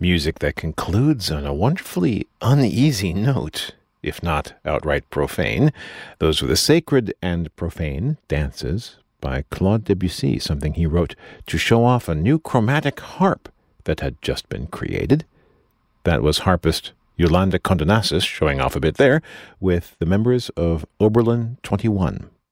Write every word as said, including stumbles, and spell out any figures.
Music that concludes on a wonderfully uneasy note, if not outright profane. Those were the Sacred and Profane Dances by Claude Debussy, something he wrote to show off a new chromatic harp that had just been created. That was harpist Yolanda Condonasis showing off a bit there with the members of Oberlin twenty-one